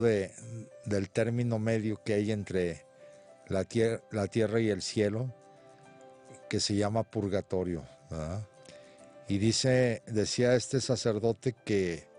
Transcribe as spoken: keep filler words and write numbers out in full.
de, del término medio que hay entre la, tier, la tierra y el cielo, que se llama purgatorio, ¿verdad? Y dice, decía este sacerdote que